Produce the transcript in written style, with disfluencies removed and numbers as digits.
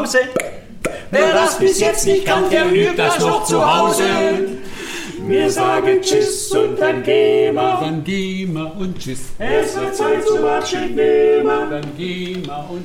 Pause. Wer das bis jetzt nicht kann, der übt das noch zu Hause. Wir sagen Tschüss und dann gehen wir. Dann gehen wir und Tschüss. Es wird Zeit zum Abschied nehmen. Dann gehen wir und